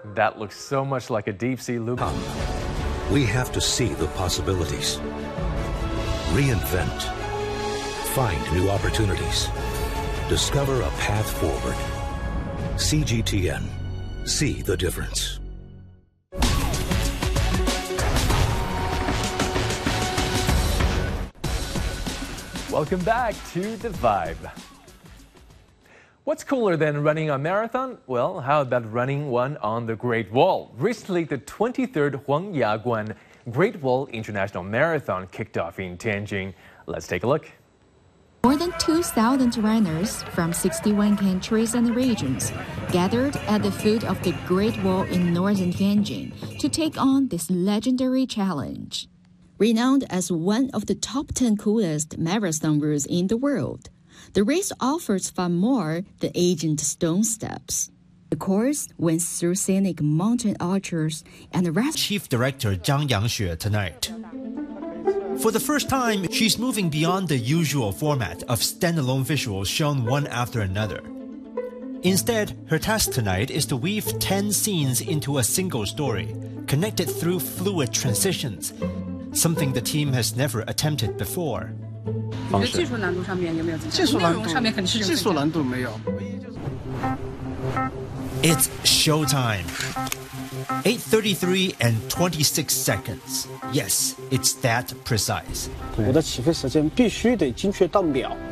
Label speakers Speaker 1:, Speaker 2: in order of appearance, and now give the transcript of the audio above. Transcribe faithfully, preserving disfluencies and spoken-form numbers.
Speaker 1: That looks so much like a deep-sea loop.
Speaker 2: We have to see the possibilities, reinvent, find new opportunities, discover a path forward. C G T N. See the difference.
Speaker 1: Welcome back to The Vibe. What's cooler than running a marathon? Well, how about running one on the Great Wall? Recently, the twenty-third Huang Yaguan Great Wall International Marathon kicked off in Tianjin. Let's take a look.
Speaker 3: More than two thousand runners from sixty-one countries and regions gathered at the foot of the Great Wall in northern Tianjin to take on this legendary challenge. Renowned as one of the top ten coolest marathon routes in the world, the race offers far more than ancient stone steps. The course went through scenic mountain arches and raft.
Speaker 4: Chief Director Zhang Yangxue tonight. For the first time, she's moving beyond the usual format of standalone visuals shown one after another. Instead, her task tonight is to weave ten scenes into a single story, connected through fluid transitions, something the team has never attempted before.
Speaker 5: 技术难度上面有没有？技术难度上面肯定是有。技术难度没有。
Speaker 4: It's showtime. eight thirty-three and twenty-six seconds. Yes, it's that precise.
Speaker 6: 我的起飞时间必须得精确到秒。